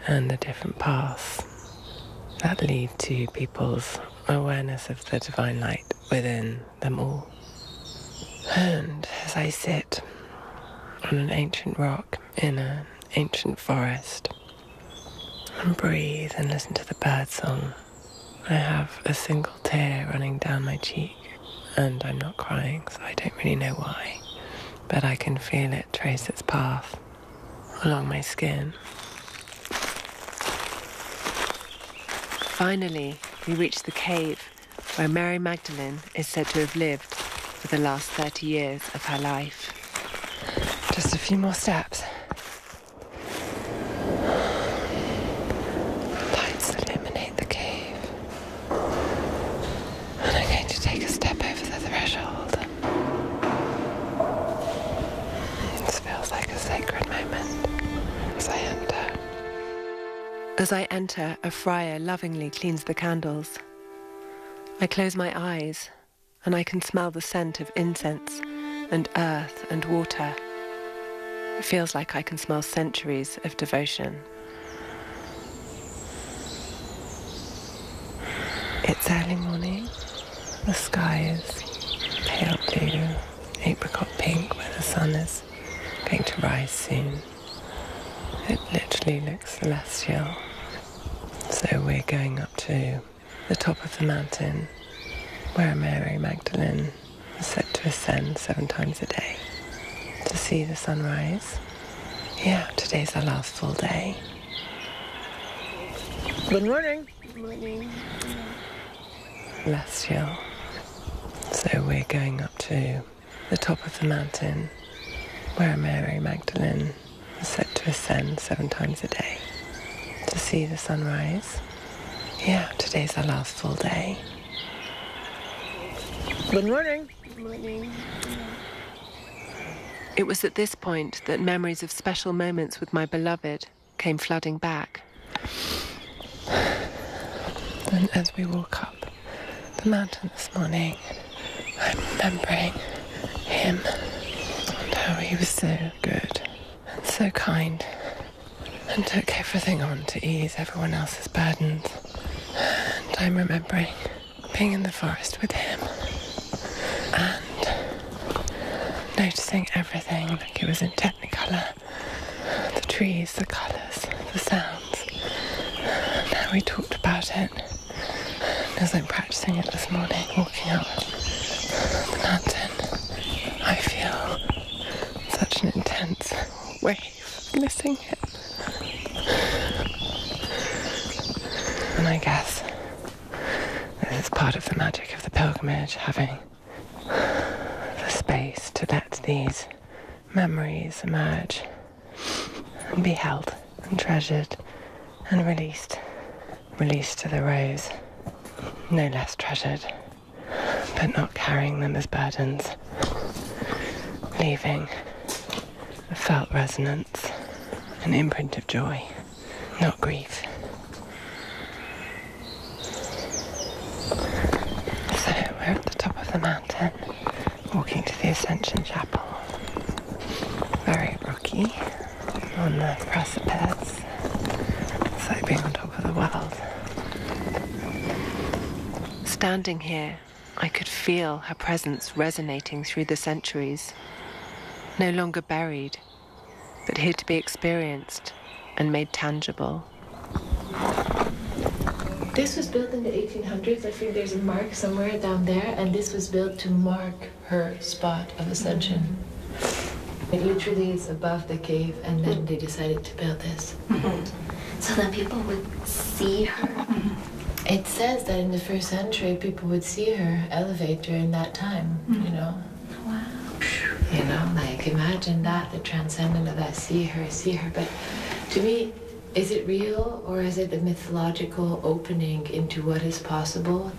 and the different paths that lead to people's awareness of the divine light within them all. And as I sit on an ancient rock in an ancient forest and breathe and listen to the bird song, I have a single tear running down my cheek, and I'm not crying, so I don't really know why, but I can feel it trace its path along my skin. Finally, we reach the cave where Mary Magdalene is said to have lived for the last 30 years of her life. Just a few more steps. Lights illuminate the cave. And I'm going to take a step over the threshold. This feels like a sacred moment as I enter. As I enter, a friar lovingly cleans the candles. I close my eyes, and I can smell the scent of incense and earth and water. It feels like I can smell centuries of devotion. It's early morning. The sky is pale blue, apricot pink, where the sun is going to rise soon. It literally looks celestial. So we're going up to the top of the mountain where Mary Magdalene is said to ascend 7 times a day to see the sunrise. Yeah, today's our last full day. Good morning. Good morning. Celestial. So we're going up to the top of the mountain where Mary Magdalene is said to ascend 7 times a day to see the sunrise. Yeah, today's our last full day. Good morning. Good morning. It was at this point that memories of special moments with my beloved came flooding back. And as we walk up the mountain this morning, I'm remembering him and how he was so good and so kind and took everything on to ease everyone else's burdens. And I'm remembering being in the forest with him and noticing everything like it was in Technicolor. The trees, the colours, the sounds. And how we talked about it. And as I'm practicing it this morning, walking up the mountain, I feel such an intense wave of missing him. And I guess this is part of the magic of the pilgrimage, having the space to let these memories emerge and be held and treasured and released to the rose, no less treasured, but not carrying them as burdens, leaving a felt resonance, an imprint of joy, not grief. So we're at the top of the mountain, walking to the Ascension Chapel. Very rocky on the precipice. It's like being on top of the world. Standing here, I could feel her presence resonating through the centuries. No longer buried, but here to be experienced and made tangible. This was built in the 1800s. I think there's a mark somewhere down there, and this was built to mark her spot of ascension. It literally is above the cave, and then they decided to build this. So that people would see her. It says that in the 1st century, people would see her elevate during that time, you know. Wow. You know, like imagine that, the transcendent of that, see her. But to me, is it real or is it a mythological opening into what is possible?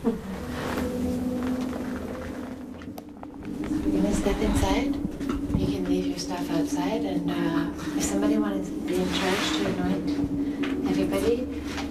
We're gonna step inside. You can leave your stuff outside, and if somebody wanted to be in charge to anoint everybody,